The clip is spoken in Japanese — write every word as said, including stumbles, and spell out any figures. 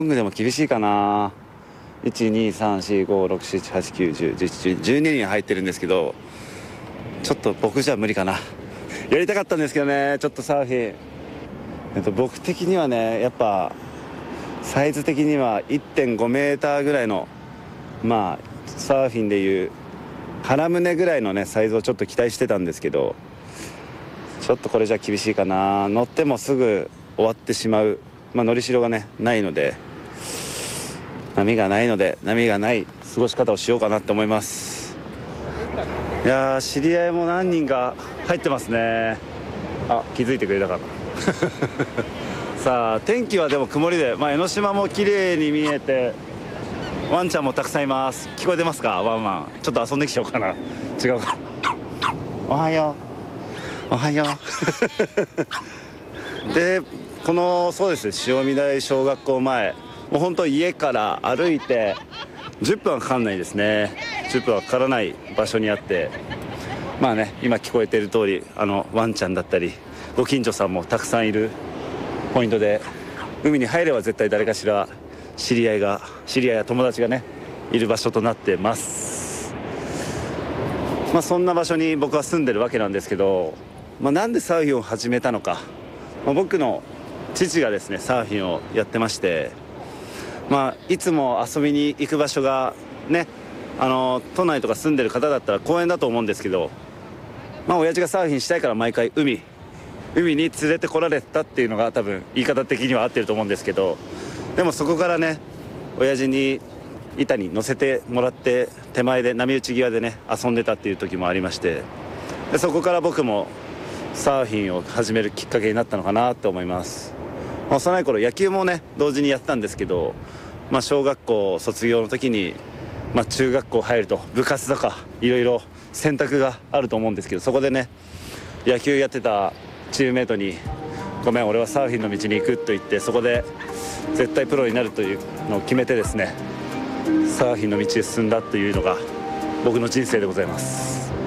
ロングでも厳しいかな。いちにさんしごろくしちはちきゅうじゅうじゅういちじゅうににん入ってるんですけど、ちょっと僕じゃ無理かな。やりたかったんですけどね、ちょっとサーフィン、えっと、僕的にはね、やっぱサイズ的には いってんごメーターぐらいの、まあサーフィンでいう腹胸ぐらいのねサイズをちょっと期待してたんですけど、ちょっとこれじゃ厳しいかな。乗ってもすぐ終わってしまう、まあのりしろがねないので、波がないので波がない過ごし方をしようかなって思います。いやー、知り合いも何人か入ってますね。あ、気づいてくれたかなさあ天気はでも曇りで、まあ、江ノ島も綺麗に見えて、ワンちゃんもたくさんいます。聞こえてますか？ワンワンちょっと遊んできちゃおうかな。違うかおはようおはようで、このそうです潮見台小学校前、もう本当家から歩いてじゅっぷんはかかんないですね。じゅっぷんはかからない場所にあって、まあね、今聞こえている通り、あのワンちゃんだったりご近所さんもたくさんいるポイントで、海に入れば絶対誰かしら知り合いが知り合いや友達がねいる場所となってます。まあそんな場所に僕は住んでるわけなんですけど、まあ、なんでサーフィンを始めたのか、まあ、僕の父がですねサーフィンをやってまして、まあいつも遊びに行く場所がね、あの都内とか住んでる方だったら公園だと思うんですけど、まあ親父がサーフィンしたいから毎回海海に連れてこられたっていうのが多分言い方的には合ってると思うんですけど、でもそこからね親父に板に乗せてもらって手前で波打ち際でね遊んでたっていう時もありまして、でそこから僕もサーフィンを始めるきっかけになったのかなと思います。幼い頃野球もね同時にやってたんですけど、まあ、小学校卒業の時に、まあ、中学校入ると部活とかいろいろ選択があると思うんですけど、そこでね野球やってたチームメートにごめん俺はサーフィンの道に行くと言って、そこで絶対プロになるというのを決めてですねサーフィンの道へ進んだというのが僕の人生でございます。